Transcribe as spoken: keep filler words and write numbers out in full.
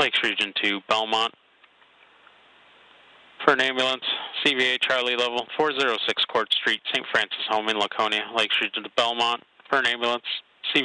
Lakes Region two, Belmont. For an ambulance, C V A Charlie level four oh six Court Street, Saint Francis Home in Laconia, Lakes Region to Belmont. For an ambulance.